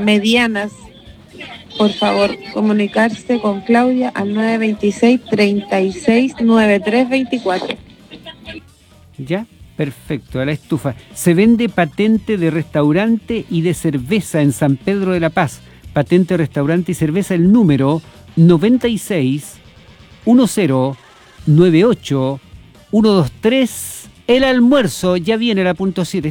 medianas, por favor, comunicarse con Claudia al 926-369324. ¿Ya? Perfecto, a la estufa. Se vende patente de restaurante y de cerveza en San Pedro de la Paz. Patente de restaurante y cerveza, el número 96 1098 123. El almuerzo ya viene a la punto 7.